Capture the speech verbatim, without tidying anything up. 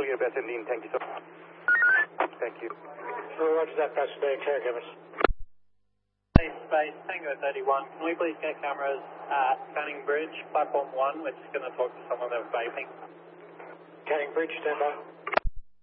for your best ending. Thank you, sir. Thank you. So roger that, Pasadena caregivers. Space, space, Tango thirty-one. Can we please get cameras at Canning Bridge, platform one? We're just going to talk to someone about vaping. Canning Bridge, stand by.